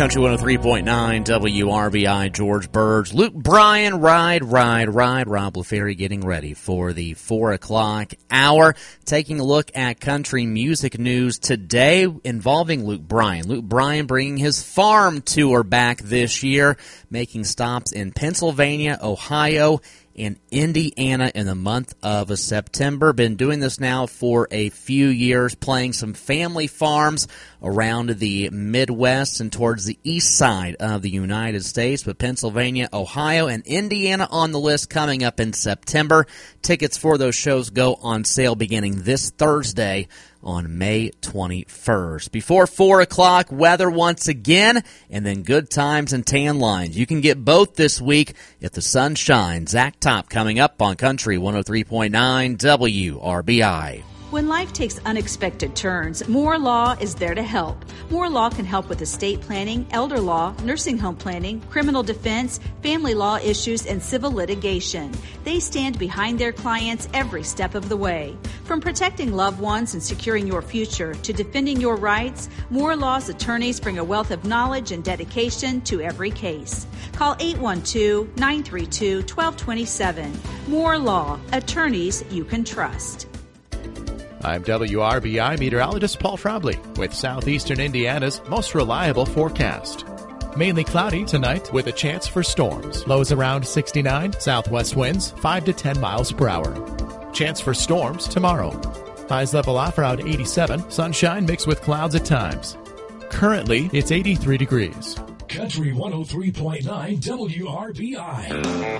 Country 103.9 WRBI, George Burge, Luke Bryan, Ride. Rob LaFerry getting ready for the 4 o'clock hour. Taking a look at country music news today involving Luke Bryan. Luke Bryan bringing his farm tour back this year, making stops in Pennsylvania, Ohio, and Indiana in the month of September. Been doing this now for a few years, playing some family farms around the Midwest and towards the east side of the United States, with Pennsylvania, Ohio, and Indiana on the list coming up in September. Tickets for those shows go on sale beginning this Thursday on May 21st. Before 4 o'clock, weather once again, and then good times and tan lines. You can get both this week if the sun shines. Zach Top coming up on Country 103.9 WRBI. When life takes unexpected turns, Moore Law is there to help. Moore Law can help with estate planning, elder law, nursing home planning, criminal defense, family law issues, and civil litigation. They stand behind their clients every step of the way. From protecting loved ones and securing your future to defending your rights, Moore Law's attorneys bring a wealth of knowledge and dedication to every case. Call 812-932-1227. Moore Law, attorneys you can trust. I'm WRBI meteorologist Paul Trombley with southeastern Indiana's most reliable forecast. Mainly cloudy tonight with a chance for storms. Lows around 69, southwest winds 5 to 10 miles per hour. Chance for storms tomorrow. Highs level off around 87, sunshine mixed with clouds at times. Currently, it's 83 degrees. Country 103.9 WRBI.